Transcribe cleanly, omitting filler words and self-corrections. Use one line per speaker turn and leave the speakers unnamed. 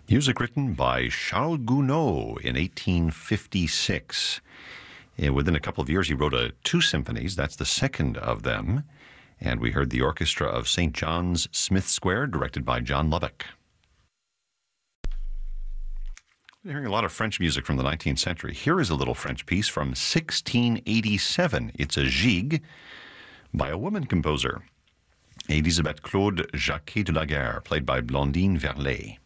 Music written by Charles Gounod in 1856. Within a couple of years, he wrote two symphonies. That's the second of them. And we heard the Orchestra of St. John's, Smith Square, directed by John Lubbock. We're hearing a lot of French music from the 19th century. Here is a little French piece from 1687. It's a gigue by a woman composer, Elisabeth Claude Jacquet de la Guerre, played by Blandine Verlet.